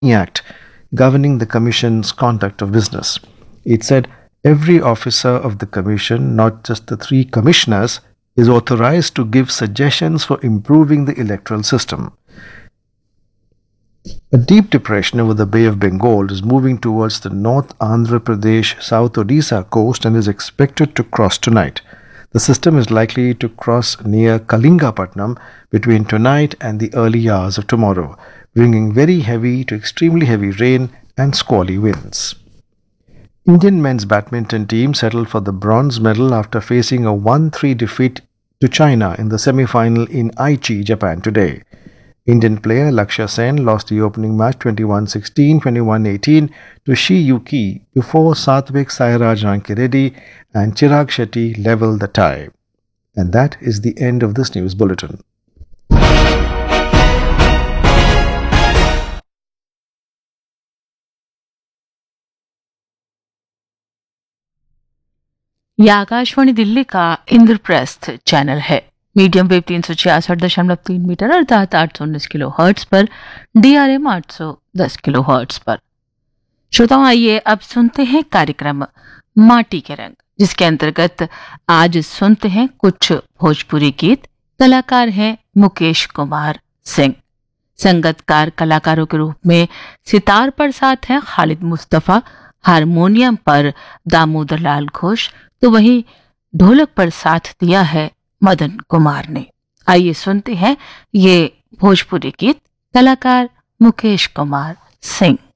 Act governing the Commission's conduct of business. It said every officer of the Commission, not just the three commissioners, is authorized to give suggestions for improving the electoral system. A deep depression over the Bay of Bengal is moving towards the North Andhra Pradesh South Odisha coast and is expected to cross tonight. The system is likely to cross near Kalingapatnam between tonight and the early hours of tomorrow, bringing very heavy to extremely heavy rain and squally winds. Indian men's badminton team settled for the bronze medal after facing a 1-3 defeat to China in the semi-final in Aichi, Japan today. Indian player Lakshya Sen lost the opening match 21-16, 21-18 to Shi Yuki before Satvik Sairaj Rankireddy and Chirag Shetty leveled the tie. And that is the end of this news bulletin. यह आकाशवाणी दिल्ली का Indraprastha channel है। Medium wave 366.3 metre अर्थात 819 kilo hertz पर, DRM 810 kilo hertz पर। श्रोताओं, आइए अब सुनते हैं कार्यक्रम माटी के रंग, जिसके अंतर्गत आज सुनते हैं कुछ भोजपुरी गीत। कलाकार हैं मुकेश कुमार सिंह। संगतकार कलाकारों के रूप में सितार पर साथ हैं खालिद मुस्तफा, हारमोनियम पर दामोदर लाल घोष, तो वहीं ढोलक पर साथ दिया है मदन कुमार ने। आइए सुनते हैं ये भोजपुरी गीत, कलाकार मुकेश कुमार सिंह।